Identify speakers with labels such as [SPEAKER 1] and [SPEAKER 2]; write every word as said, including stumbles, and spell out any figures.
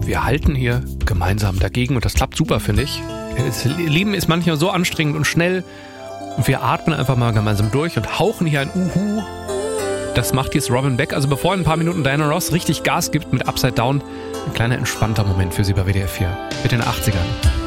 [SPEAKER 1] wir halten hier gemeinsam dagegen und das klappt super, finde ich. Das Leben ist manchmal so anstrengend und schnell und wir atmen einfach mal gemeinsam durch und hauchen hier ein Uhu. Das macht jetzt Robin Beck. Also bevor in ein paar Minuten Diana Ross richtig Gas gibt mit Upside Down, ein kleiner entspannter Moment für sie bei W D R vier mit den achtzigern.